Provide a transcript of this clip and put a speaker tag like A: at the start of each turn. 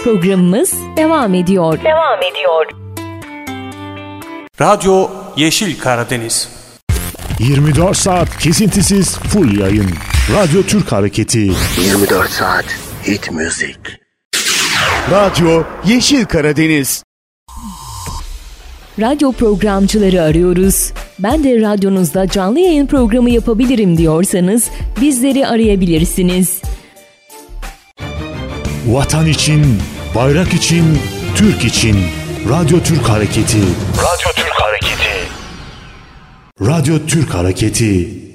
A: Programımız devam ediyor.
B: Radyo Yeşil Karadeniz.
C: 24 saat kesintisiz full yayın. Radyo Türk Hareketi.
D: 24 saat hit müzik.
E: Radyo Yeşil Karadeniz.
A: Radyo programcıları arıyoruz. Ben de radyonuzda canlı yayın programı yapabilirim diyorsanız bizleri arayabilirsiniz.
C: Vatan için, bayrak için, Türk için. Radyo Türk Hareketi. Radyo Türk Hareketi. Radyo Türk Hareketi.